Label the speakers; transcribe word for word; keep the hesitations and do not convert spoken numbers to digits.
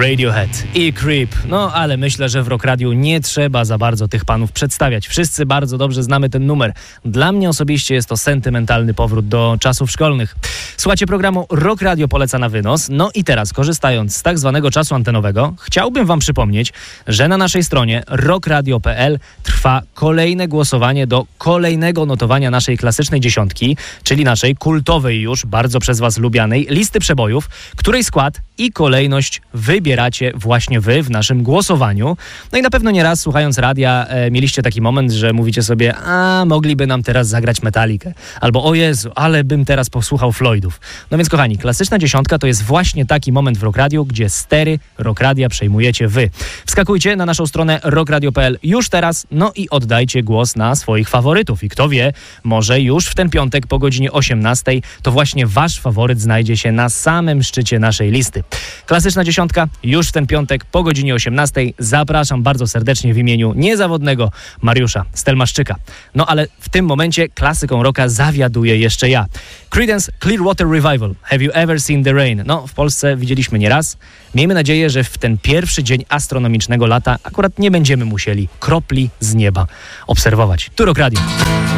Speaker 1: Radiohead i Creep. No, ale myślę, że w Rock Radiu nie trzeba za bardzo tych panów przedstawiać. Wszyscy bardzo dobrze znamy ten numer. Dla mnie osobiście jest to sentymentalny powrót do czasów szkolnych. Słuchajcie programu Rock Radio poleca na wynos. No i teraz, korzystając z tak zwanego czasu antenowego, chciałbym wam przypomnieć, że na naszej stronie rock radio kropka p l trwa kolejne głosowanie do kolejnego notowania naszej klasycznej dziesiątki, czyli naszej kultowej już, bardzo przez was lubianej listy przebojów, której skład i kolejność wybieracie właśnie wy w naszym głosowaniu. No i na pewno nieraz słuchając radia e, mieliście taki moment, że mówicie sobie, a mogliby nam teraz zagrać Metallicę. Albo o Jezu, ale bym teraz posłuchał Floydów. No więc kochani, klasyczna dziesiątka to jest właśnie taki moment w Rock Radio, gdzie stery Rock Radia przejmujecie wy. Wskakujcie na naszą stronę rock radio kropka p l już teraz, no i oddajcie głos na swoich faworytów. I kto wie, może już w ten piątek po godzinie osiemnastej to właśnie wasz faworyt znajdzie się na samym szczycie naszej listy. Klasyczna dziesiątka już w ten piątek po godzinie osiemnastej. Zapraszam bardzo serdecznie w imieniu niezawodnego Mariusza Stelmaszczyka. No ale w tym momencie klasyką rocka zawiaduję jeszcze ja. Creedence Clearwater Revival. Have you ever seen the rain? No, w Polsce widzieliśmy nieraz. Miejmy nadzieję, że w ten pierwszy dzień astronomicznego lata akurat nie będziemy musieli kropli z nieba obserwować. Tu Rock Radio.